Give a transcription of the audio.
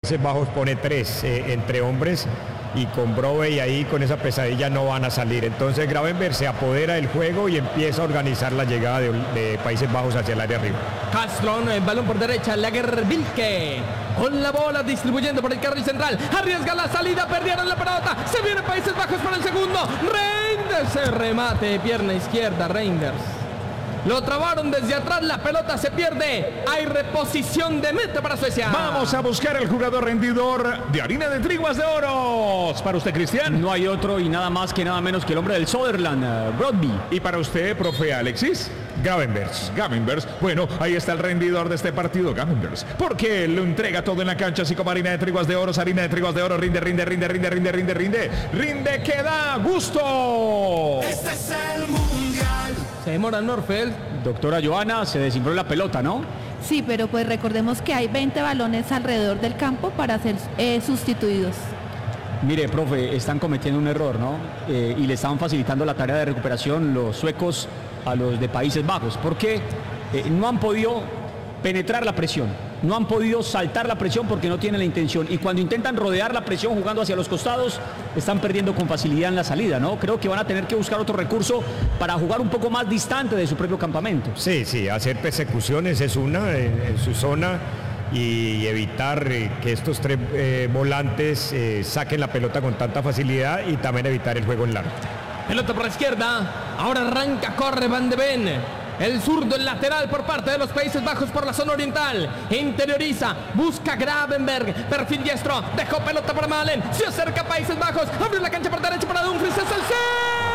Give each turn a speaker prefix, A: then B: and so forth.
A: Países Bajos pone 3 entre hombres, y con Brobbey ahí con esa pesadilla no van a salir. Entonces Gravenberch se apodera del juego y empieza a organizar la llegada de Países Bajos hacia el área arriba.
B: Castron, el balón por derecha, Lagerbilke con la bola distribuyendo por el carril central, arriesga la salida, perdieron la pelota, se viene Países Bajos por el segundo, Reinders, el remate, pierna izquierda, Reinders. Lo trabaron desde atrás, la pelota se pierde. Hay reposición de meta para Suecia.
C: Vamos a buscar el jugador rendidor de harina de triguas de oros. Para usted, Cristian.
D: No hay otro y nada más que nada menos que el hombre del Sutherland, Broadby.
C: Y para usted, profe Alexis.
A: Gravenberch.
C: Bueno, ahí está el rendidor de este partido, Gravenberch. Porque lo entrega todo en la cancha, así como harina de triguas de oro, rinde, que da gusto.
E: Este es el mundial.
B: Se demora Norfeld.
D: Doctora Joana, se desinfló la pelota, ¿no?
F: Sí, pero pues recordemos que hay 20 balones alrededor del campo para ser sustituidos.
D: Mire, profe, están cometiendo un error, ¿no? Y le están facilitando la tarea de recuperación los suecos a los de Países Bajos, porque no han podido penetrar la presión, no han podido saltar la presión porque no tienen la intención, y cuando intentan rodear la presión jugando hacia los costados, están perdiendo con facilidad en la salida, ¿no? Creo que van a tener que buscar otro recurso para jugar un poco más distante de su propio campamento.
A: Sí, hacer persecuciones es una en su zona y evitar que estos 3 volantes saquen la pelota con tanta facilidad, y también evitar el juego en largo.
B: Pelota por la izquierda. Ahora arranca, corre Van de Ven. El zurdo, el lateral por parte de los Países Bajos por la zona oriental. Interioriza, busca Gravenberch. Perfil diestro, dejó pelota para Malen. Se acerca Países Bajos. Abre la cancha por derecha para Dumfries. Es el